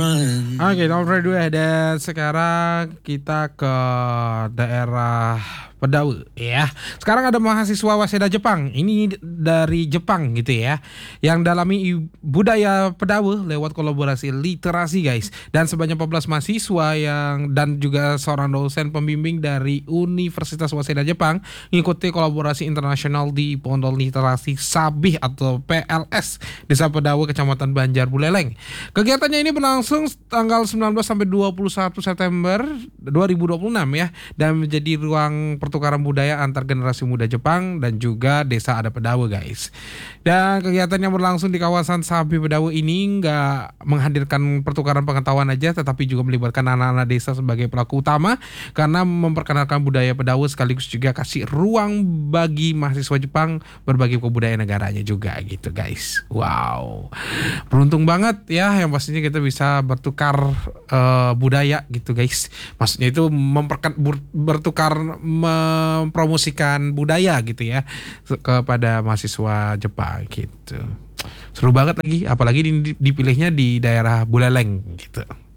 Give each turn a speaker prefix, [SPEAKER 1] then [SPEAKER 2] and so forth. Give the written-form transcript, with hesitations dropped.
[SPEAKER 1] Oke, nomor 2 dan sekarang kita ke daerah Pedawe ya. Sekarang ada mahasiswa Waseda Jepang. Ini dari Jepang gitu ya. Yang dalami budaya Pedawe lewat kolaborasi literasi guys. Dan sebanyak 14 mahasiswa dan juga seorang dosen pembimbing dari Universitas Waseda Jepang mengikuti kolaborasi internasional di Pondok Literasi Sabih atau PLS Desa Pedawe Kecamatan Banjar Buleleng. Kegiatannya ini berlangsung tanggal 19 sampai 21 September 2026 ya, dan menjadi ruang pertukaran budaya antar generasi muda Jepang dan juga desa adat Pedawe guys. Dan kegiatan yang berlangsung di kawasan Sabi Pedawe ini nggak menghadirkan pertukaran pengetahuan aja, tetapi juga melibatkan anak-anak desa sebagai pelaku utama karena memperkenalkan budaya Pedawe sekaligus juga kasih ruang bagi mahasiswa Jepang berbagi kebudayaan negaranya juga gitu guys. Wow, beruntung banget ya, yang pastinya kita bisa bertukar budaya gitu guys. Maksudnya itu bertukar mempromosikan budaya gitu ya kepada mahasiswa Jepang gitu. Seru banget lagi, apalagi dipilihnya di daerah Buleleng gitu.